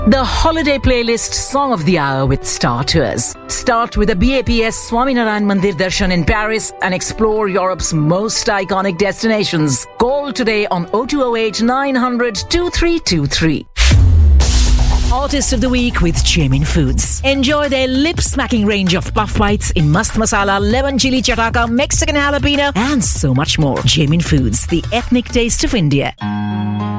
The holiday playlist song of the hour with Star Tours. Start with the BAPS Swaminarayan Mandir Darshan in Paris and explore Europe's most iconic destinations. Call today on 0208 900 2323. Artist of the Week with Jamin Foods. Enjoy their lip-smacking range of puff bites in Mast Masala, lemon chili chataka, Mexican jalapeno, and so much more. Jamin Foods, the ethnic taste of India.